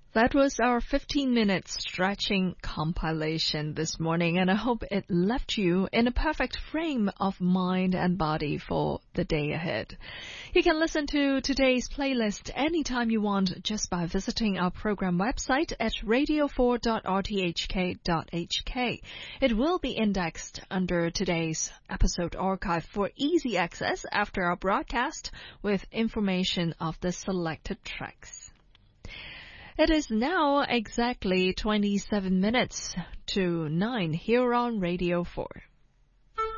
That was our 15-minute stretching compilation this morning, and I hope it left you in a perfect frame of mind and body for the day ahead. You can listen to today's playlist anytime you want just by visiting our program website at radio4.rthk.hk. It will be indexed under today's episode archive for easy access after our broadcast with information of the selected tracks. It is now exactly 27 minutes to 9 here on Radio 4.